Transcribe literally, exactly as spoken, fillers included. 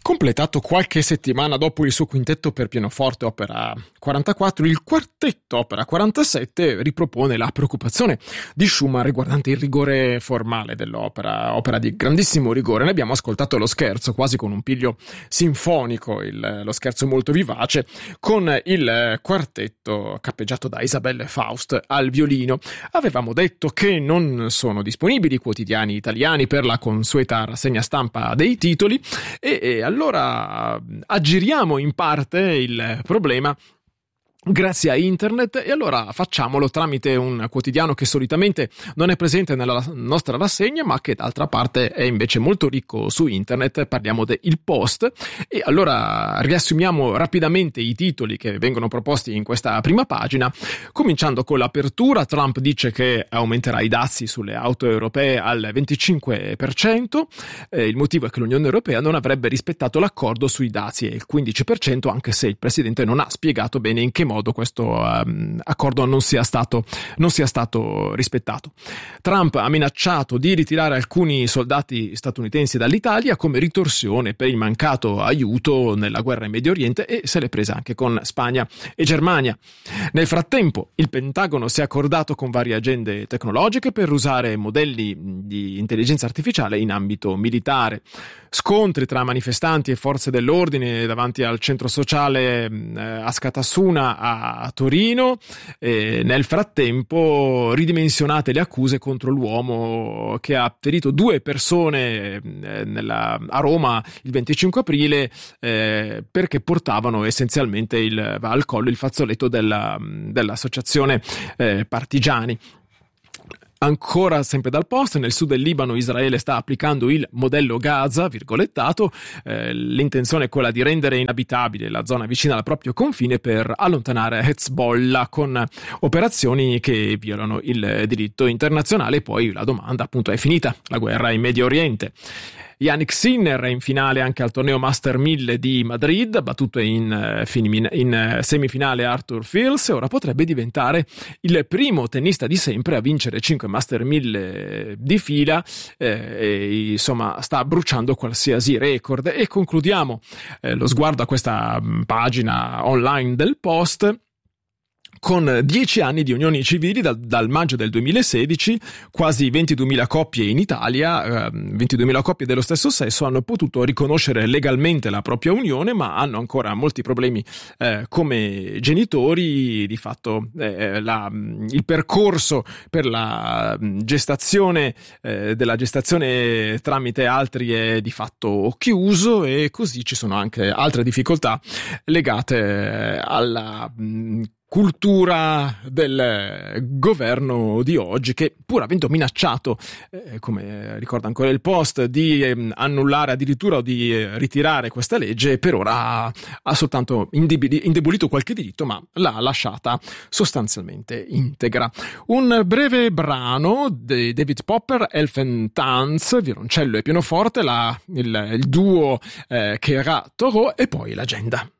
Completato qualche settimana dopo il suo quintetto per pianoforte opera quarantaquattro, il quartetto opera quarantasette ripropone la preoccupazione di Schumann riguardante il rigore formale dell'opera, opera di grandissimo rigore. Ne abbiamo ascoltato lo scherzo quasi con un piglio sinfonico, il, lo scherzo molto vivace, con il quartetto cappeggiato da Isabelle Faust al violino. Avevamo detto che non sono disponibili i quotidiani italiani per la consueta rassegna stampa dei titoli e, e allora aggiriamo in parte il problema grazie a internet, e allora facciamolo tramite un quotidiano che solitamente non è presente nella nostra rassegna, ma che d'altra parte è invece molto ricco su internet. Parliamo de Il Post, e allora riassumiamo rapidamente i titoli che vengono proposti in questa prima pagina, cominciando con l'apertura. Trump dice che aumenterà i dazi sulle auto europee al venticinque per cento, eh, il motivo è che l'Unione Europea non avrebbe rispettato l'accordo sui dazi e il quindici per cento, anche se il presidente non ha spiegato bene in che modo questo um, accordo non sia stato non sia stato rispettato. Trump ha minacciato di ritirare alcuni soldati statunitensi dall'Italia come ritorsione per il mancato aiuto nella guerra in Medio Oriente, e se l'è presa anche con Spagna e Germania. Nel frattempo il Pentagono si è accordato con varie agende tecnologiche per usare modelli di intelligenza artificiale in ambito militare. Scontri tra manifestanti e forze dell'ordine davanti al centro sociale eh, a Scatassuna a Torino. E nel frattempo ridimensionate le accuse contro l'uomo che ha ferito due persone eh, nella, a Roma il venticinque aprile eh, perché portavano essenzialmente il, al collo il fazzoletto della, dell'associazione eh, Partigiani. Ancora sempre dal Post, nel sud del Libano Israele sta applicando il modello Gaza, virgolettato, eh, l'intenzione è quella di rendere inabitabile la zona vicina al proprio confine per allontanare Hezbollah con operazioni che violano il diritto internazionale. Poi la domanda appunto: è finita la guerra in Medio Oriente? Yannick Sinner è in finale anche al torneo Master mille di Madrid, ha battuto in, in semifinale Arthur Fils e ora potrebbe diventare il primo tennista di sempre a vincere cinque Master mille di fila, eh, e insomma sta bruciando qualsiasi record. E concludiamo eh, lo sguardo a questa pagina online del Post con dieci anni di unioni civili dal, dal maggio del duemilasedici. Quasi ventiduemila coppie in Italia, eh, ventiduemila coppie dello stesso sesso hanno potuto riconoscere legalmente la propria unione, ma hanno ancora molti problemi eh, come genitori. Di fatto eh, la, il percorso per la gestazione eh, della gestazione tramite altri è di fatto chiuso, e così ci sono anche altre difficoltà legate alla mh, cultura del governo di oggi, che pur avendo minacciato, eh, come ricorda ancora il Post, di eh, annullare addirittura o di eh, ritirare questa legge, per ora ha, ha soltanto indebolito qualche diritto, ma l'ha lasciata sostanzialmente integra. Un breve brano di David Popper, Elfentanz, violoncello e pianoforte, la, il, il duo eh, Kera Toro, e poi l'agenda.